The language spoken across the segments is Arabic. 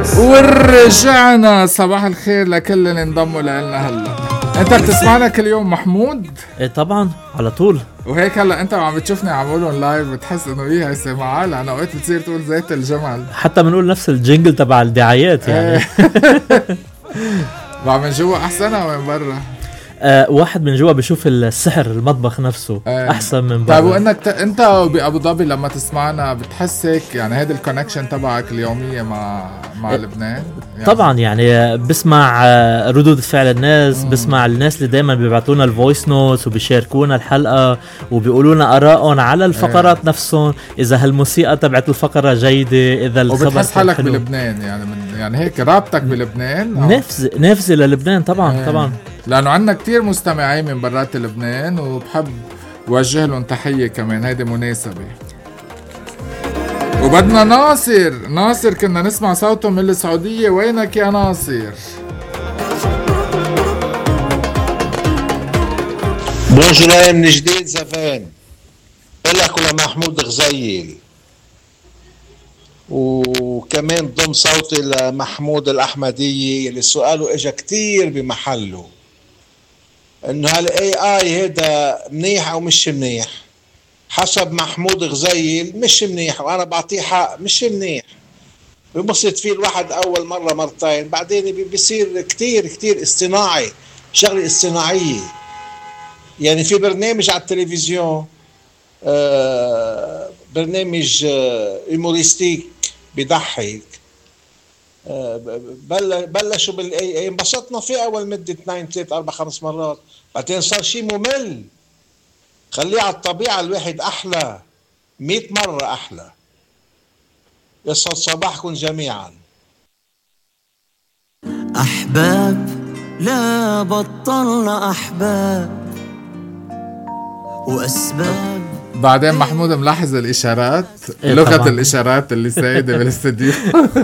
ورجعنا. صباح الخير لكل اللي انضموا لنا هلا. انت بتسمعنا كل يوم محمود؟ ايه طبعا على طول. وهيك هلا انت عم بتشوفني عم بقولهم لايف بتحس انه هي سمعة، لأن اوقات بتصير تقول زيت الجمل، حتى بنقول نفس الجينجل تبع الدعايات يعني. من جوا احسن او من برا؟ واحد من جوا بيشوف السحر المطبخ نفسه احسن من برا. طيب وانك انت بابو ظبي لما تسمعنا بتحسك يعني هيدا الكونكشن تبعك اليوميه مع لبنان؟ يعني طبعا يعني بسمع ردود فعل الناس، بسمع الناس اللي دايما بيبعتوا لنا الفويس نوتس وبيشاركونا الحلقه وبيقولوا لنا ارائهم على الفقرات نفسهم، اذا هالموسيقى تبعت الفقره جيده، اذا الخبر وبتحس حالك بلبنان يعني هيك رابطك بلبنان؟ نفسي للبنان طبعا. طبعا لانه عندنا كتير مستمعين من برات لبنان وبحب وجه لهم تحيه كمان، هيدي مناسبه. وبدنا ناصر كنا نسمع صوته من السعوديه، وينك يا ناصر؟ بونجور من جديد زفان، لك ولمحمود غزيل، وكمان ضم صوتي لمحمود الأحمدية اللي سؤاله اجا كتير بمحله، انه هالاي اي هيدا منيح او مش منيح. حسب محمود غزيل مش منيح، وانا بعطيه حق مش منيح. بمصد فيه الواحد اول مرة مرتين، بعدين بيصير كتير اصطناعي، شغلة اصطناعية. يعني في برنامج على التلفزيون، برنامج هيوموريستيك بيضحك، بلشوا بالاي اي، انبسطنا فيه اول مدة 2 3 4 5 مرات، بعدين صار شيء ممل. خليه على الطبيعة، الواحد احلى 100 مرة احلى. يسعد صباحكم جميعا. احباب لا بطلنا احباب واسباب. بعدين محمود ملاحظ الاشارات، لغة طبعاً. الاشارات اللي سايدة بالاستديو.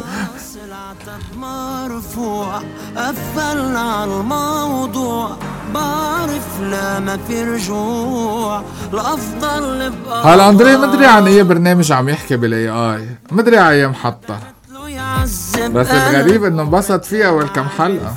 مرفوع قفلنا على الموضوع، بعرف لا ما في رجوع، الافضل نبقى. هلا اندري مدري عن اي برنامج عم يحكي بالاي اي، مدري على اي محطة، بس الغريب انه انبسط فيها اول كم حلقة.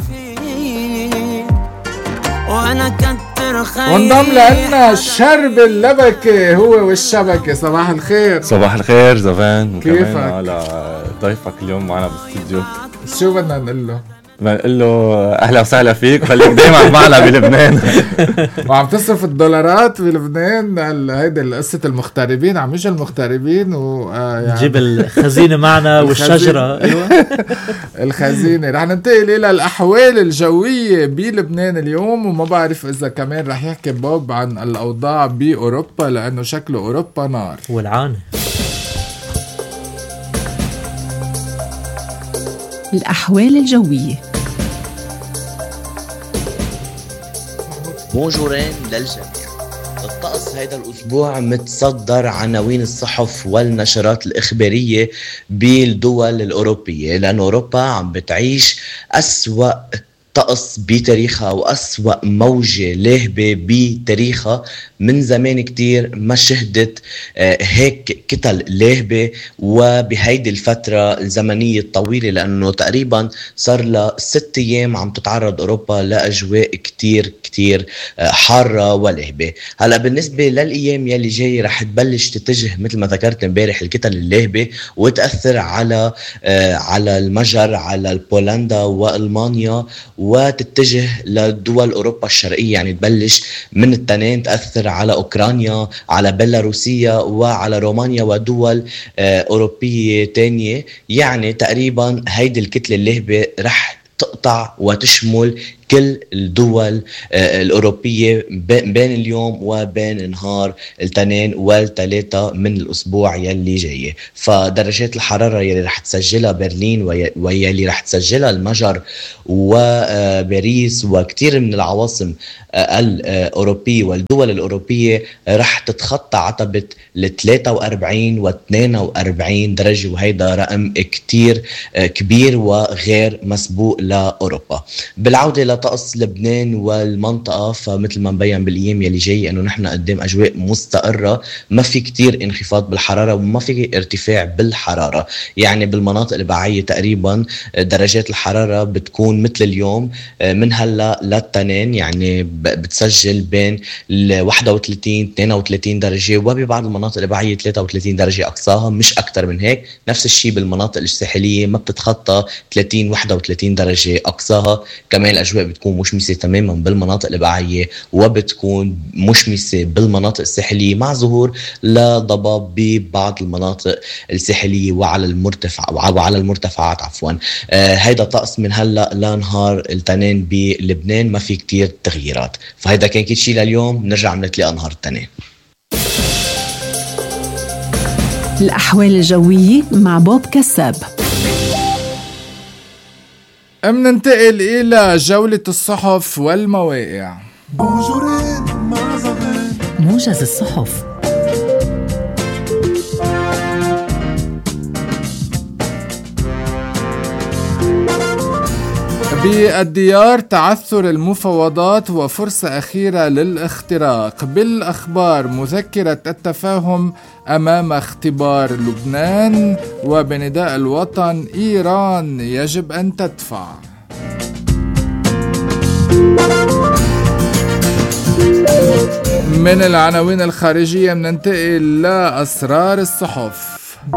وانا كتر خير وانضم لنا شرب اللبكة هو والشبكة. صباح الخير. صباح الخير زفان، كيفك؟ على ضيفك اليوم معنا بالاستديو. شو بدنا نقول له؟ بنقول له اهلا وسهلا فيك، خليك دايما معنا بلبنان. وعم تصرف الدولارات بلبنان. هيدي قصة المغتربين، عم يجي المغتربين يعني نجيب الخزينة معنا والشجرة. ايوه الخزينة. رح ننتقل الى الاحوال الجوية بلبنان اليوم، وما بعرف اذا كمان رح يحكي بوب عن الاوضاع باوروبا، لانه شكله اوروبا نار والعانة. الأحوال الجوية. بونجورين للجميع. الطقس هيدا الأسبوع متصدر عناوين الصحف والنشرات الإخبارية بالدول الأوروبية، لأن أوروبا عم بتعيش أسوأ طقس بتاريخها وأسوأ موجة لاهبة بتاريخها. من زمان كتير ما شهدت هيك كتل لاهبة وبهيدي الفترة الزمنية الطويلة، لأنه تقريبا صار لها 6 أيام عم تتعرض أوروبا لأجواء كتير حارة ولاهبة. هلأ بالنسبة للأيام يلي جاي رح تبلش تتجه مثل ما ذكرت امبارح الكتل اللاهبة وتأثر على المجر، على بولندا وألمانيا، وتتجه لدول أوروبا الشرقية. يعني تبلش من التنين تأثر على أوكرانيا، على بيلاروسيا وعلى رومانيا ودول أوروبية تانية. يعني تقريبا هيدي الكتلة اللهبة رح تقطع وتشمل كل الدول الأوروبية بين اليوم وبين نهار الاثنين والثلاثة من الأسبوع يلي جاي. فدرجات الحرارة يلي رح تسجلها برلين ويلي رح تسجلها المجر وباريس وكتير من العواصم الأوروبية والدول الأوروبية رح تتخطى عتبة 43 و 42 درجة، وهيدا رقم كتير كبير وغير مسبوق لأوروبا. بالعودة لطقس لبنان والمنطقة، فمثل ما مبين بالأيام يلي جاي أنه نحن قدام أجواء مستقرة، ما في كتير انخفاض بالحرارة وما في ارتفاع بالحرارة. يعني بالمناطق البعية تقريبا درجات الحرارة بتكون مثل اليوم من هلا للتنين، يعني بتسجل بين 31-32 درجة، وببعض المناطق البعية 33 درجة أقصاها، مش أكتر من هيك. نفس الشيء بالمناطق الساحلية ما بتتخطى 30-31 درجة أقصاها. كمان الأجواء بتكون مشمسة تماما بالمناطق البعية، وبتكون مشمسة بالمناطق الساحلية مع ظهور لضباب ببعض المناطق الساحلية وعلى المرتفعات عفوا. هيدا طقس من هلا لنهار التنين بلبنان، ما في كتير تغييرات. فهيدا كان كل شيء لليوم، نرجع نتلاقى نهار التنين. الأحوال الجوية مع بوب كساب. مننتقل إلى جولة الصحف والمواقع. موجز الصحف. بالديار تعثر المفاوضات وفرصة أخيرة للاختراق. بالأخبار مذكرة التفاهم أمام اختبار لبنان. وبنداء الوطن إيران يجب أن تدفع. من العناوين الخارجية مننتقل لأسرار الصحف.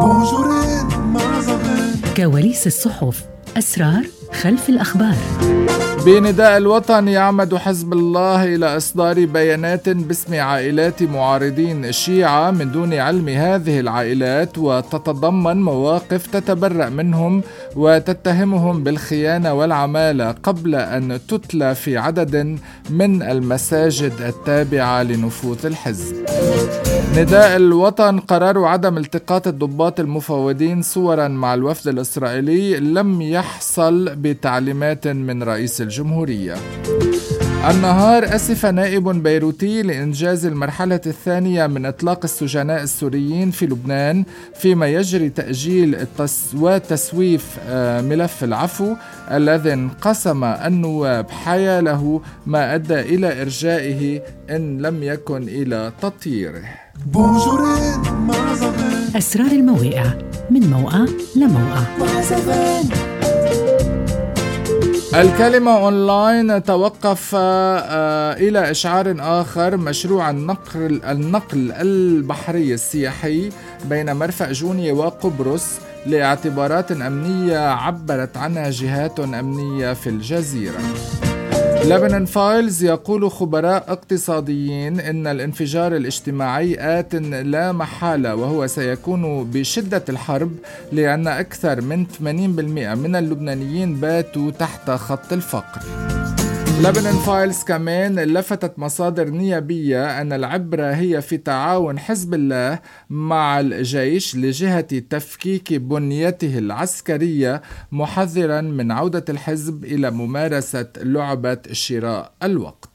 كواليس الصحف، أسرار خلف الأخبار. بنداء الوطن يعمد حزب الله إلى إصدار بيانات باسم عائلات معارضين الشيعة من دون علم هذه العائلات، وتتضمن مواقف تتبرأ منهم وتتهمهم بالخيانة والعمالة قبل أن تتلى في عدد من المساجد التابعة لنفوذ الحزب. نداء الوطن قرار عدم التقاط الضباط المفاوضين صورا مع الوفد الإسرائيلي لم يحصل بتعليمات من رئيس الجمهورية. النهار أسف نائب بيروتي لإنجاز المرحلة الثانية من إطلاق السجناء السوريين في لبنان، فيما يجري تأجيل وتسويف ملف العفو الذي انقسم النواب حياله، ما أدى إلى إرجائه إن لم يكن إلى تطهيره. أسرار المواقع من موقع لموقع. الكلمة أونلاين توقف إلى إشعار آخر مشروع النقل البحري السياحي بين مرفأ جونية وقبرص لاعتبارات أمنية عبرت عنها جهات أمنية في الجزيرة. لبنان فايلز يقول خبراء اقتصاديين إن الانفجار الاجتماعي آت لا محالة، وهو سيكون بشدة الحرب لأن أكثر من 80% من اللبنانيين باتوا تحت خط الفقر. لبنان فايلز كمان لفتت مصادر نيابية أن العبرة هي في تعاون حزب الله مع الجيش لجهة تفكيك بنيته العسكرية، محذرا من عودة الحزب إلى ممارسة لعبة شراء الوقت.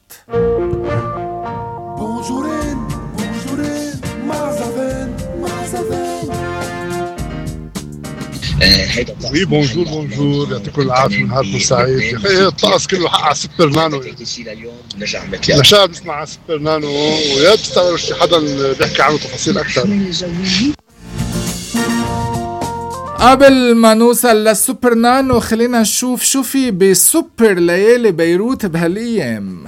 وي بونجور يعطيكم العافيه، نهاركم سعيد. يا اخي الطقس كله حق على سوبر نانو. نشاب بسمع على سوبر نانو، ويا بتستغرب شي حدا بيحكي عنه تفاصيل اكثر. قبل ما نوصل للسوبر نانو خلينا نشوف شو في بسوبر ليالي بيروت بهالايام.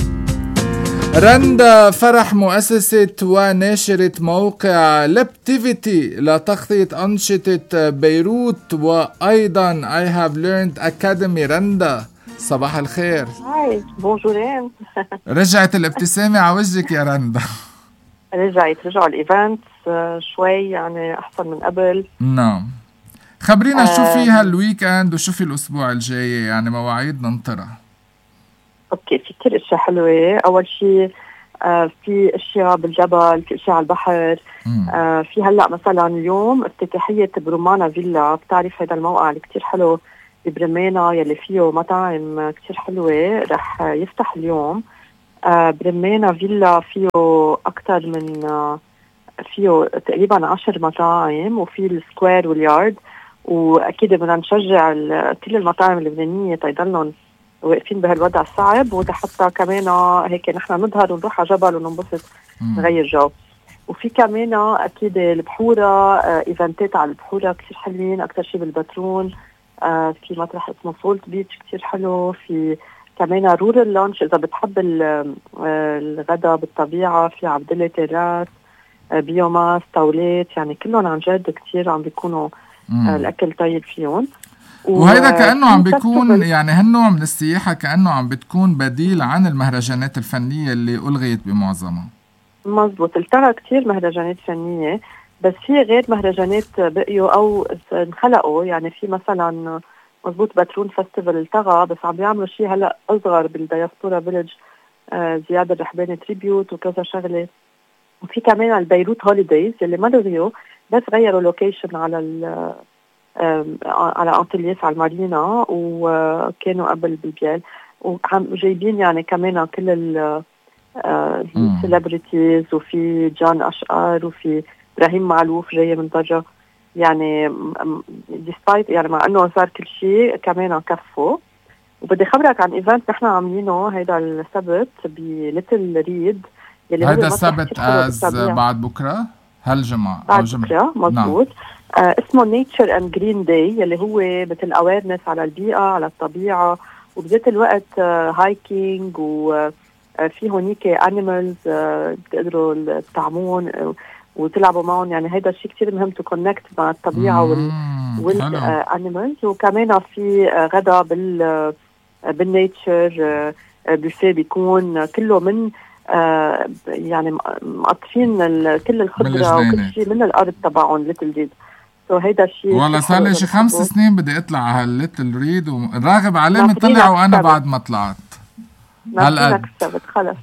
رندا فرح مؤسسة وناشرة موقع لابتيفيتي لتغطية أنشطة بيروت، وأيضا I have learned academy. رندا صباح الخير. هاي بونجورين. رجعت الابتسامة على وجهك يا رندا. رجعوا الايفنت شوي يعني أحسن من قبل. نعم، خبرينا شو في هالويكند وشو في الأسبوع الجاي، يعني مواعيد ننطرها. اوكي، في كتير اشياء حلوه. اول شيء في اشياء بالجبل، في اشياء على البحر. في هلا مثلا اليوم افتتاحيه برومانا فيلا. بتعرف هذا الموقع اللي كتير حلو ببرمانا يلي فيه مطاعم كتير حلوه، رح يفتح اليوم. برمانا فيلا فيه اكثر من فيه تقريبا 10 مطاعم، وفي السكوير واليارد. واكيد بدنا نشجع كل المطاعم اللبنانيه تيضلن واقفين بهالوضع الصعب، وحتى كمان هيك نحن نظهر ونروح على جبل وننبسط نغير جو. وفي كمان اكيد البحوره، ايفنتات على البحوره كثير حلوين، اكثر شيء بالبترون. في مطرح اسمه سولت بيتش كثير حلو. في كمان رورال لانش اذا بتحب الغداء بالطبيعه، في عبدالله تيراس، بيوماس، طاولات، يعني كلهم عن جد كثير عم بيكونوا الاكل طيب فيهم. وهيدا كأنه عم بيكون يعني هالنوع من السياحة كأنه عم بتكون بديل عن المهرجانات الفنية اللي ألغيت بمعظمها. مزبوط، التغى كتير مهرجانات فنية، بس في غير مهرجانات بقيوا أو انخلقوا. يعني في مثلا مزبوط بترون فستيفال التغى، بس عم بيعملوا شيء هلأ أصغر بالدياسبورا فيلج، زياد الرحباني تريبيوت وكذا شغلة. وفي كمان البيروت هوليديز اللي ما لغيوا بس غيروا لوكيشن على أنطلياس على المارينا، وكانوا قبل بالبيال، وعم جايبين يعني كمان كل السيلبريتيز، وفي جان أشقر، وفي إبراهيم معلوف جاي من ضجة. يعني ديسبايت يعني مع أنه صار كل شيء كمان كفوا. وبدي خبرك عن إيفنت نحن عاملينه هيدا السبت بليتل ريد. هيدا السبت بعد بكرة هالجمعة بعد بكرة مزبوط. اسمه نيتشر اند جرين داي، يلي هو مثل اويرنس على البيئة على الطبيعة، وبذات الوقت هايكينج، وفي هونيك انيمالز بتقدروا تطعمون وتلعبوا معهم. يعني هيدا الشيء كتير مهم تو كونكت مع الطبيعة والانيمالز. وكمان في غدا بالنيتشر بوفيه بيكون كله من يعني مقطفين كل الخضرة وكل شيء من الأرض تبعهم ليتل ريد. هيدا الشيء والله صار لي شي 5 سنين بدي اطلع على هالليتل ريد، وراغب عليه مطلع وانا بعد ما طلعت هالقد خلص.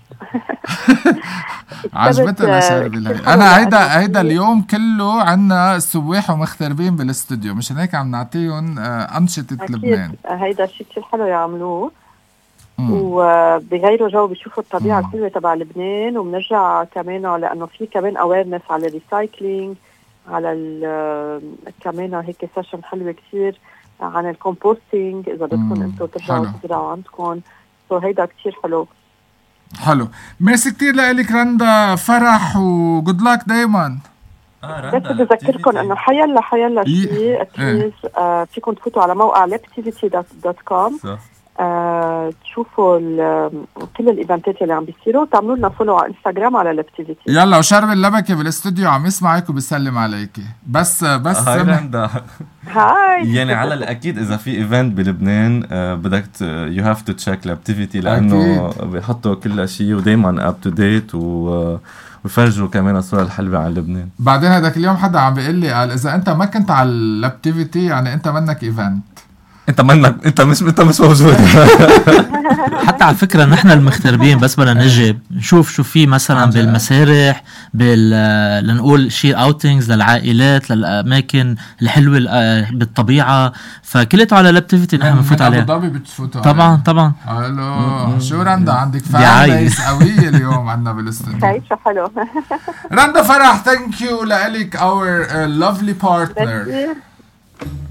عجبتنا شارب الهي. انا هيدا اليوم كله عنا سواح ومغتربين بالاستوديو، مش هيك عم نعطيهم أنشطة لبنان. هيدا الشيء كتير حلو يعملوه، وبغيروا جو بيشوفوا الطبيعة الحلوة تبع لبنان. وبنرجع كمان لأنه في كمان أويرنس على الريسايكلينج، على كمان هيك سيشن حلوة كتير عن الكومبوستينج إذا بدكم أنتوا ترجعوا تزرعوا عندكم. هيدا كتير حلو. ميرسي كتير لك رندا، فرح وجود لاك دايما. بس بدي أذكركم إنه حيلا شيء فيكم تفوتوا على موقع labtivity.com تشوفوا كل الايفنتات اللي عم بيصيروا، تعملوا لنا فولو على انستغرام على لابتيفيتي. يلا، وشرب اللبكه بالاستوديو عم يسمعك وبيسلم عليكي. بس هاي رندا. هاي يعني على الاكيد اذا في ايفنت بلبنان بدك يو هاف تو تشيك لابتيفيتي، لانه بيحطوا كل شيء ودايما اب تو ديت ويفرجوا كمان الصورة الحلوة عن لبنان. بعدين هذاك اليوم حدا عم بيقول لي قال اذا انت ما كنت على اللابتيفيتي يعني انت منك ايفنت، انت مش موجود. حتى على فكرة نحن المغتربين بس بدنا نجي نشوف شو في مثلا بالمسارح لنقول شي اوتينجز للعائلات للاماكن الحلوة بالطبيعة، فكلته على لابتيفيتي نحن بنفوت عليها. ابو ظبي بتفوتوا طبعا. الو شو رندا، عندك فان بيس قوية اليوم عندنا بالاستوديو. عايشة حلو. رندا فرح، ثانك يو لك اور لافلي بارتنر.